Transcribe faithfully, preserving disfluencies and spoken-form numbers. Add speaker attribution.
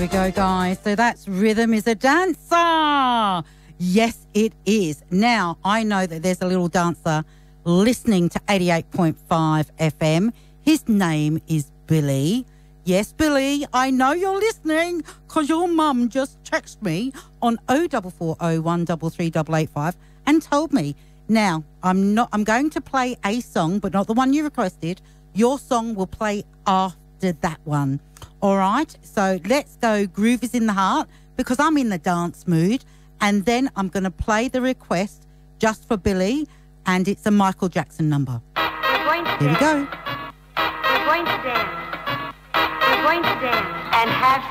Speaker 1: we go, guys. So that's Rhythm is a Dancer. Yes, it is. Now, I know that there's a little dancer listening to eighty-eight point five F M. His name is Billy. Yes, Billy, I know you're listening because your mum just texted me on oh four four oh one three three eight eight five and told me. Now, I'm not. I'm going to play a song, but not the one you requested. Your song will play after that one. All right? So let's go Groove is in the Heart because I'm in the dance mood. And then I'm going to play the request just for Billy, and it's a Michael Jackson number.
Speaker 2: We're going to
Speaker 1: Here
Speaker 2: dance.
Speaker 1: we go.
Speaker 2: We're going to dance. We're going to dance and have